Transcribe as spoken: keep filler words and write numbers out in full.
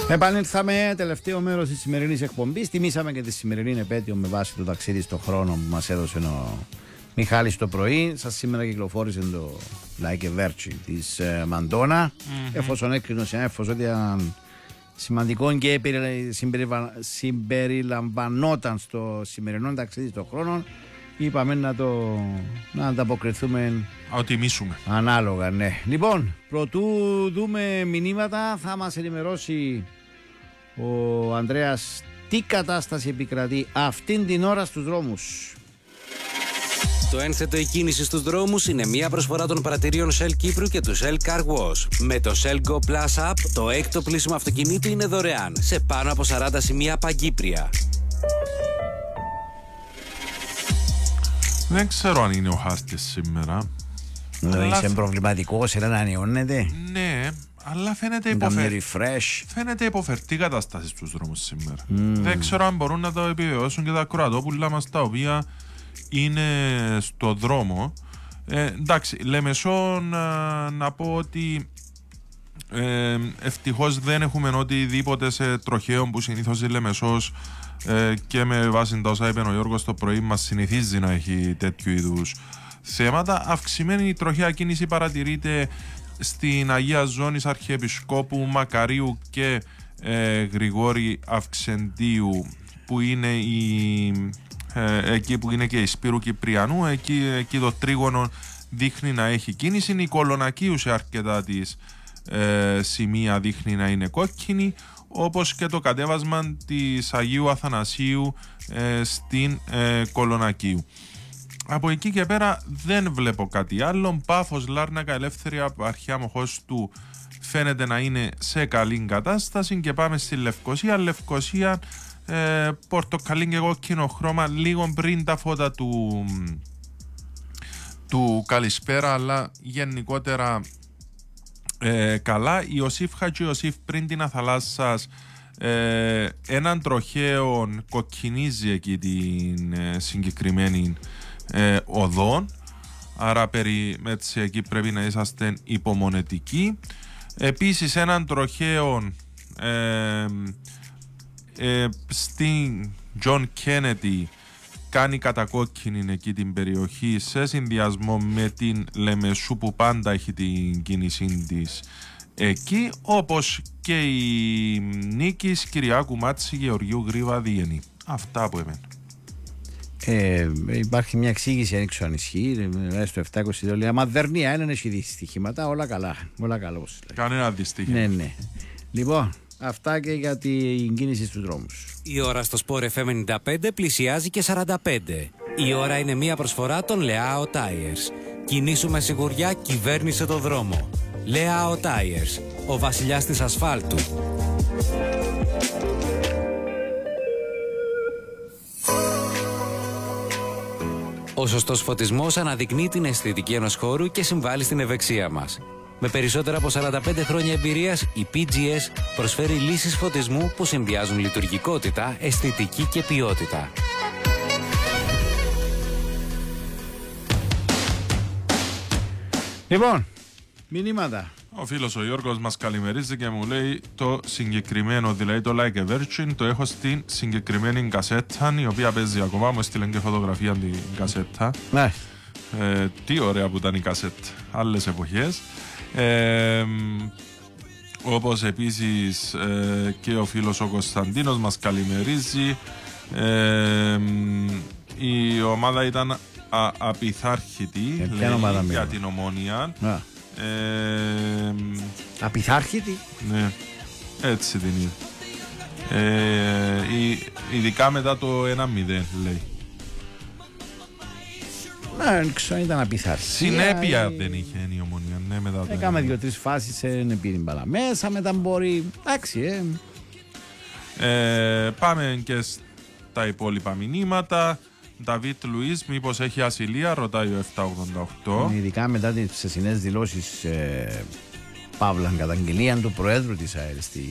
Επανήλθαμε, τελευταίο μέρος της σημερινής εκπομπής. Τιμήσαμε και τη σημερινή επέτειο με βάση το ταξίδι στον χρόνο που μας έδωσε ο Μιχάλης το πρωί. Σας σήμερα κυκλοφόρησε το Like a Virgin της ε, Μαντόνα. Mm-hmm. Εφόσον έκρινε ο συνάδελφος ότι ήταν σημαντικό και συμπεριλαμβανόταν στο σημερινό ταξίδι στον χρόνο, είπαμε να το να ανταποκριθούμε. Να τιμήσουμε. Ανάλογα, ναι. Λοιπόν, πρωτού δούμε μηνύματα, θα μας ενημερώσει ο Ανδρέας τι κατάσταση επικρατεί αυτήν την ώρα στους δρόμους. Το ένθετο η κίνηση στους δρόμους είναι μια προσφορά των πρατηρίων Shell Κύπρου και του Shell Car Wash. Με το Shell Go Plus App, το έκτο πλήσιμο αυτοκινήτου είναι δωρεάν σε πάνω από σαράντα σημεία παγκύπρια. Δεν ξέρω αν είναι ο χάρτης σήμερα. Δηλαδή αλλά... είσαι προβληματικός, έλα να ανιώνεται. Ναι, αλλά φαίνεται, υποφερ... φαίνεται υποφερτή κατάσταση στους δρόμους σήμερα. Mm. Δεν ξέρω αν μπορούν να το επιβεβαιώσουν και τα ακροατόπουλα μας τα οποία είναι στο δρόμο. Ε, εντάξει, Λεμεσό να, να πω ότι ε, ευτυχώς δεν έχουμε οτιδήποτε σε τροχαίο που συνήθως η Λεμεσός ε, και με βάση τα όσα είπε ο Γιώργος το πρωί μας συνηθίζει να έχει τέτοιου είδους θέματα. Αυξημένη η τροχαία κίνηση παρατηρείται στην Αγία Ζώνης, Αρχιεπισκόπου Μακαρίου και ε, Γρηγόρη Αυξεντίου που είναι η, ε, εκεί που είναι και η Σπύρου Κυπριανού. Εκεί, εκεί το τρίγωνο δείχνει να έχει κίνηση. Η Κολονακίου σε αρκετά της ε, σημεία δείχνει να είναι κόκκινη, όπως και το κατέβασμα της Αγίου Αθανασίου ε, στην ε, Κολονακίου. Από εκεί και πέρα δεν βλέπω κάτι άλλο. Πάφος, Λάρνακα, Ελεύθερη Αρχαία Μοχώς του φαίνεται να είναι σε καλή κατάσταση και πάμε στη Λευκοσία. Λευκοσία, ε, πορτοκαλί και κόκκινο χρώμα λίγο πριν τα φώτα του, του καλησπέρα, αλλά γενικότερα ε, καλά. Ιωσήφ Χατζιωσήφ πριν την Αθαλάσσας, ε, έναν τροχαίο κοκκινίζει εκεί την ε, συγκεκριμένη ε, οδόν, άρα περί, έτσι, εκεί πρέπει να είσαστε υπομονετικοί. Επίσης έναν τροχαίο ε, ε, στην John Kennedy κάνει κατακόκκινη εκεί την περιοχή σε συνδυασμό με την Λεμεσού που πάντα έχει την κίνησή της εκεί, όπως και η Νίκης Κυριάκου Μάτση Γεωργίου Γρήβα Διενή. Αυτά από εμένα. Ε, υπάρχει μια εξήγηση, αν ξέρω αν ισχύει, στο επτά είκοσι δύο λέει άμα Δερνία είναι έχει δυστυχήματα, όλα καλά, όλα καλά. Κανένα δυστύχημα. Ναι, ναι. Λοιπόν, αυτά και για την κίνηση στους δρόμους. Η ώρα στο Sport εφ εμ ενενήντα πέντε πλησιάζει και σαράντα πέντε. Η ώρα είναι μια προσφορά των Leao Tires. Κινήσου με σιγουριά, κυβέρνησε το δρόμο. Leao Tires, ο βασιλιάς της ασφάλτου. Ο σωστός φωτισμός αναδεικνύει την αισθητική ενός χώρου και συμβάλλει στην ευεξία μας. Με περισσότερα από σαράντα πέντε χρόνια εμπειρίας, η πι τζι ες προσφέρει λύσεις φωτισμού που συνδυάζουν λειτουργικότητα, αισθητική και ποιότητα. Λοιπόν, μηνύματα. Ο φίλος ο Γιώργος μας καλημερίζει και μου λέει το συγκεκριμένο, δηλαδή το Like a Virgin, το έχω στην συγκεκριμένη κασέτα, η οποία παίζει ακόμα, μου έστειλε και φωτογραφία την κασέτα. Ναι. Ε, τι ωραία που ήταν η κασέτα, άλλες εποχές. Ε, όπως επίσης ε, και ο φίλος ο Κωνσταντίνος μας καλημερίζει. Ε, η ομάδα ήταν α, απειθάρχητη, ε, λέει, ομάδα για την Ομόνια. Α. Ε, Απειθάρχητη. Ναι, έτσι την είναι. Ε, ειδικά μετά το ένα μηδέν λέει. Ναι, ξέρω, ήταν απειθάρχητη. Συνέπεια ε, δεν είχε η Ομόνια. Ναι, μετά το έκαμε δύο-τρεις φάσεις, είναι πήρε μπαλά μέσα, μετά μπορεί. Εντάξει, ε. ε. Πάμε και στα υπόλοιπα μηνύματα. Νταβίτ Λουίς, μήπως έχει ασυλία, ρωτάει ο επτακόσια ογδόντα οκτώ. Ειδικά μετά τις ψεσινές δηλώσεις ε, Παύλαν καταγγελία του Προέδρου της ΑΕΛ στη